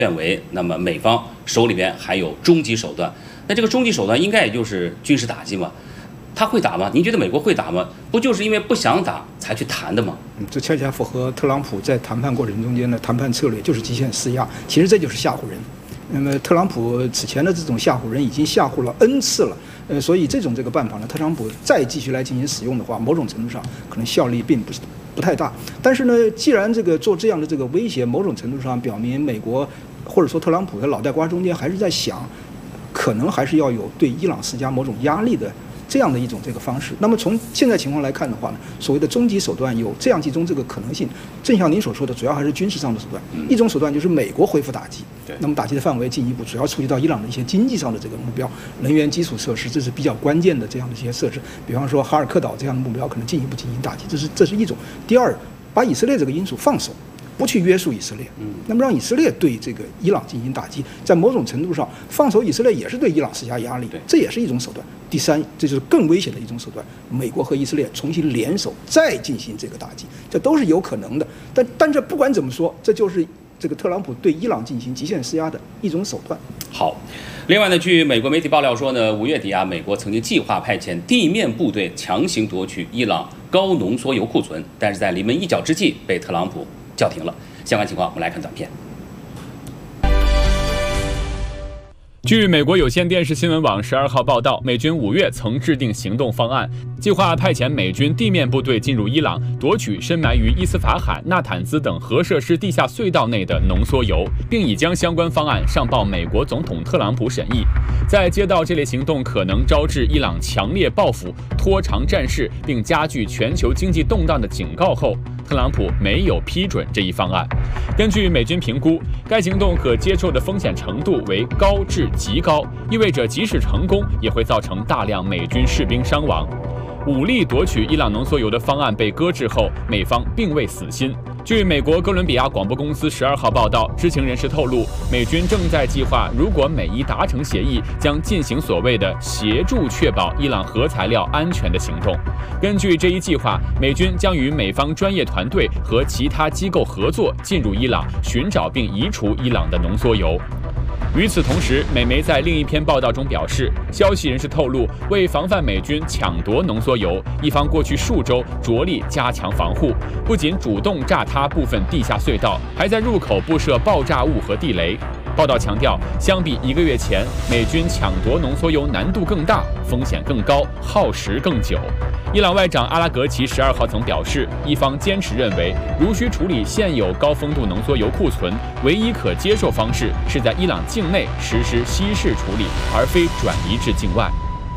认为，那么美方手里边还有终极手段，那这个终极手段应该也就是军事打击嘛？他会打吗？您觉得美国会打吗？不就是因为不想打才去谈的吗？ 这恰恰符合特朗普在谈判过程中间的谈判策略，就是极限施压。其实这就是吓唬人。那么特朗普此前的这种吓唬人已经吓唬了 N 次了，所以这种办法呢，特朗普再继续来进行使用的话，某种程度上可能效力并不太大。但是呢，既然做这样的威胁，某种程度上表明美国或者说特朗普的脑袋瓜中间还是在想，可能还是要有对伊朗施加某种压力的这样的一种方式。那么从现在情况来看的话呢，所谓的终极手段有这样几种可能性。正像您所说的，主要还是军事上的手段。一种手段就是美国恢复打击，那么打击的范围进一步主要触及到伊朗的一些经济上的目标，能源基础设施，这是比较关键的这样的一些设置。比方说哈尔克岛这样的目标，可能进一步进行打击，这是一种。第二，把以色列这个因素放手。不去约束以色列，那么让以色列对伊朗进行打击，在某种程度上放手以色列也是对伊朗施加压力，这也是一种手段。第三，这就是更危险的一种手段，美国和以色列重新联手再进行打击，这都是有可能的。但这不管怎么说，这就是特朗普对伊朗进行极限施压的一种手段。 好，另外呢，据美国媒体爆料说呢，5月底美国曾经计划派遣地面部队强行夺取伊朗高浓缩铀库存，但是在临门一脚之际被特朗普叫停了。相关情况我们来看短片。 据美国有线电视新闻网12号报道，美军5月曾制定行动方案，计划派遣美军地面部队进入伊朗，夺取深埋于伊斯法罕、纳坦兹等核设施地下隧道内的浓缩铀，并已将相关方案上报美国总统特朗普审议。在接到这类行动可能招致伊朗强烈报复、拖长战事，并加剧全球经济动荡的警告后，特朗普没有批准这一方案。根据美军评估，该行动可接受的风险程度为高至极高，意味着即使成功，也会造成大量美军士兵伤亡。武力夺取伊朗浓缩铀的方案被搁置后，美方并未死心。据美国哥伦比亚广播公司12号报道，知情人士透露，美军正在计划，如果美伊达成协议，将进行所谓的协助确保伊朗核材料安全的行动。根据这一计划，美军将与美方专业团队和其他机构合作，进入伊朗，寻找并移除伊朗的浓缩铀。与此同时，美媒在另一篇报道中表示，消息人士透露，为防范美军抢夺浓缩铀，伊方过去数周着力加强防护，不仅主动炸塌部分地下隧道，还在入口布设爆炸物和地雷。报道强调，相比1个月前，美军抢夺浓缩铀难度更大，风险更高，耗时更久。伊朗外长阿拉格齐12号曾表示，伊方坚持认为，如需处理现有高丰度浓缩铀库存，唯一可接受方式是在伊朗境内实施稀释处理，而非转移至境外。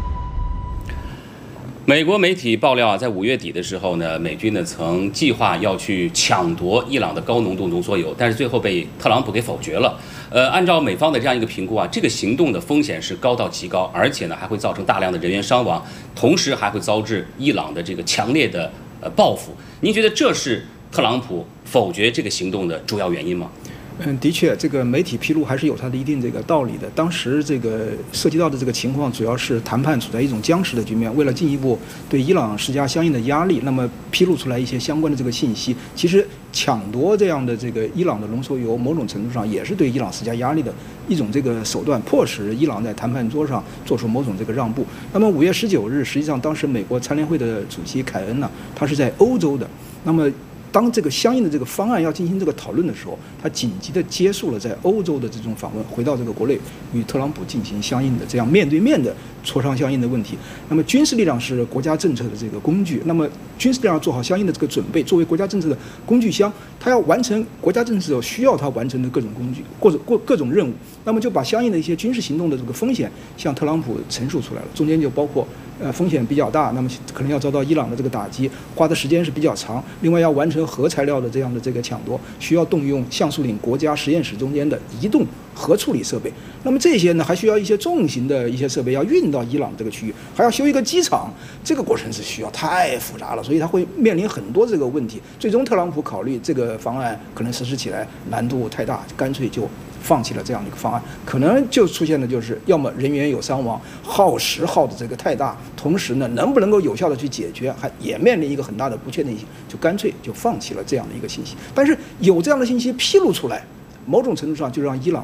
美国媒体爆料在5月底的时候呢，美军呢曾计划要去抢夺伊朗的高浓度浓缩铀，但是最后被特朗普给否决了。按照美方的这样一个评估这个行动的风险是高到极高，而且呢还会造成大量的人员伤亡，同时还会遭致伊朗的这个强烈的报复。您觉得这是特朗普否决这个行动的主要原因吗？ 的确，媒体披露还是有它的一定道理的。当时涉及到的情况，主要是谈判处在一种僵持的局面，为了进一步对伊朗施加相应的压力，那么披露出来一些相关的信息。其实抢夺这样的伊朗的浓缩铀，某种程度上也是对伊朗施加压力的一种手段，迫使伊朗在谈判桌上做出某种让步。那么5月19日，实际上当时美国参联会的主席凯恩呢，他是在欧洲的，那么当相应的方案要进行讨论的时候，他紧急的结束了在欧洲的这种访问，回到国内与特朗普进行相应的这样面对面的磋商相应的问题。那么军事力量是国家政策的工具，那么军事力量要做好相应的准备，作为国家政策的工具箱，他要完成国家政策需要他完成的各种工具或者各种任务，那么就把相应的一些军事行动的风险向特朗普陈述出来了，中间就包括风险比较大，那么可能要遭到伊朗的打击，花的时间是比较长，另外要完成核材料的这样的抢夺，需要动用橡树岭国家实验室中间的移动核处理设备，那么这些呢还需要一些重型的一些设备要运到伊朗这个区域，还要修一个机场，这个过程是需要太复杂了，所以他会面临很多问题。最终特朗普考虑这个方案可能实施起来难度太大，干脆就放弃了这样的一个方案，可能就出现的就是要么人员有伤亡，耗时耗的太大，同时呢能不能够有效的去解决，也面临一个很大的不确定性，就干脆就放弃了这样的一个信息。但是有这样的信息披露出来， 某种程度上就让伊朗